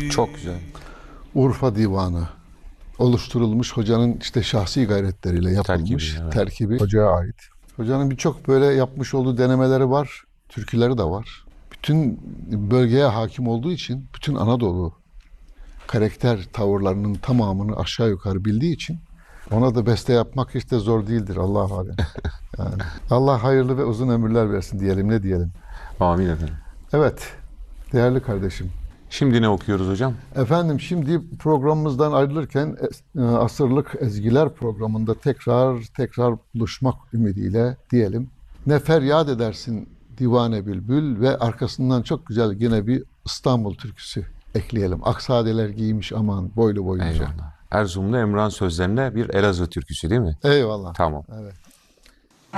Çok güzel. Urfa Divanı oluşturulmuş hocanın işte şahsi gayretleriyle yapılmış Terkibi, evet. terkibi hocaya ait. Hocanın birçok böyle yapmış olduğu denemeleri var, türküleri de var. Bütün bölgeye hakim olduğu için bütün Anadolu karakter tavırlarının tamamını aşağı yukarı bildiği için ona da beste yapmak hiç de zor değildir, Allah alem. Yani Allah hayırlı ve uzun ömürler versin diyelim, ne diyelim. Amin efendim. Evet, değerli kardeşim. Şimdi ne okuyoruz hocam? Efendim, şimdi programımızdan ayrılırken Asırlık Ezgiler programında tekrar buluşmak ümidiyle diyelim. Ne feryat edersin divane bülbül ve arkasından çok güzel yine bir İstanbul türküsü ekleyelim. Aksadeler giymiş aman boylu boyunca. Eyvallah. Erzurumlu Emrah'ın sözlerine bir Elazığ türküsü değil mi? Eyvallah. Tamam. Evet.